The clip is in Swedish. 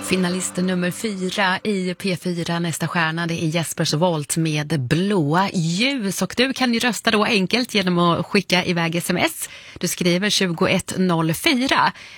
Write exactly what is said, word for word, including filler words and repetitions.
Finalist nummer fyra i P fyra, nästa stjärna, det är Jespers Volt med Blåa ljus. Och du kan ju rösta då enkelt genom att skicka iväg sms. Du skriver tjugoett noll fyra.